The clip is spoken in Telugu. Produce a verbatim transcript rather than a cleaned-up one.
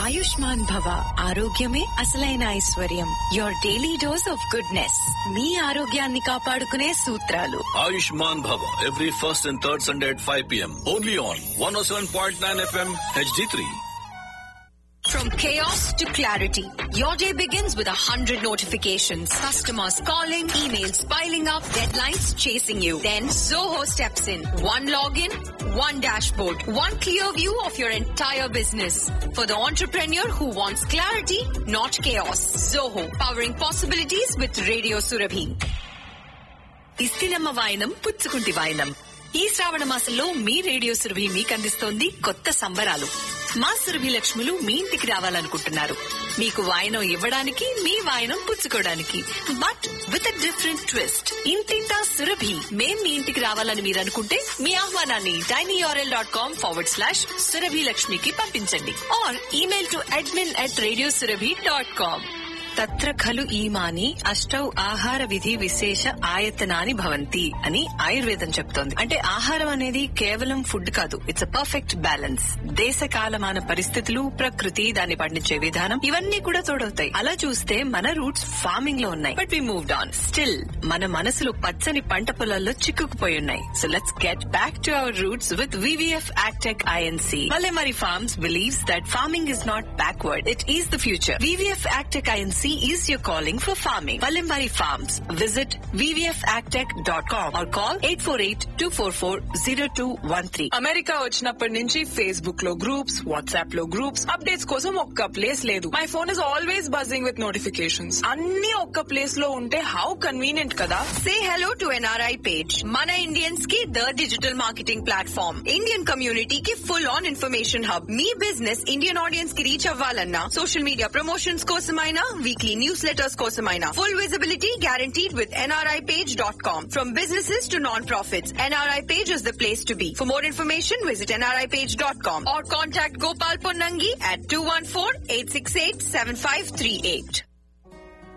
ఆయుష్మాన్ భవ, ఆరోగ్యమే అసలైన ఐశ్వర్యం. Your daily dose of goodness. మీ ఆరోగ్యాన్ని కాపాడుకునే సూత్రాలు. ఆయుష్మాన్ భవ every first and third Sunday at five p.m. only on one oh seven point nine F M H D three. From chaos to clarity, your day begins with a hundred notifications. Customers calling, emails piling up, deadlines chasing you. Then Zoho steps in. One login, one dashboard, one clear view of your entire business. For the entrepreneur who wants clarity, not chaos. Zoho, powering possibilities with Radio Surabhi. ఇస్తినమ్మ వాయనం పుచ్చుకుంటి వాయనం. ఈ శ్రావణ మాసంలో మీ రేడియో సురభి మీకు అందిస్తోంది కొత్త సంబరాలు. మా సురభి లక్ష్ములు మీ ఇంటికి రావాలనుకుంటున్నారు. మీకు వాయనం ఇవ్వడానికి, మీ వాయనం పుచ్చుకోవడానికి. But with a different twist. ఇంటింటా సురభి. మేం మీ ఇంటికి రావాలని మీరు అనుకుంటే మీ ఆహ్వానాన్ని tinyurl dot com forward slash Surabhi లక్ష్మికి పంపించండి. Are email to admin at radio Surabhi dot com. తత్ర ఖలు ఈమాని అష్టౌ ఆహార విధి విశేష ఆయతనాని భవంతి అని ఆయుర్వేదం చెప్తోంది. అంటే ఆహారం అనేది కేవలం ఫుడ్ కాదు, ఇట్స్ అ పర్ఫెక్ట్ బ్యాలెన్స్. దేశ కాలమాన పరిస్థితులు, ప్రకృతి, దాన్ని పండించే విధానం, ఇవన్నీ కూడా తోడవుతాయి. అలా చూస్తే మన రూట్స్ ఫార్మింగ్ లో ఉన్నాయి, but we moved on. Still మన మనసులు పచ్చని పంట పొలాల్లో చిక్కుకుపోయి ఉన్నాయి. So let's get back to our roots with V V F Agtech I N C. Valemari Farms believes that farming is not backward, it is the future. V V F Agtech I N C is your calling for farming. Valemari Farms. Visit v v f agtech dot com or call eight four eight, two four four, zero two one three. America వచ్చినప్పటి నుంచి ఫేస్బుక్ లో గ్రూప్స్, వాట్సాప్ లో గ్రూప్స్, అప్డేట్స్ కోసం ఒక్క ప్లేస్ లేదు. My phone is always buzzing with notifications. అన్ని ఒక్క ప్లేస్ లో ఉంటే హౌ కన్వీనియంట్ కదా. Say hello to N R I page. Mana Indians ki the digital marketing platform. Indian community ki full on information hub. Me business Indian audience ki reach avvalanna, social media promotions kosamaina, weekly newsletters kosamaina. Full visibility guaranteed with N R I page dot com. From businesses to non-profits, N R I page is the place to be. For more information, visit N R I page dot com or contact Gopal Ponnangi at two one four, eight six eight, seven five three eight.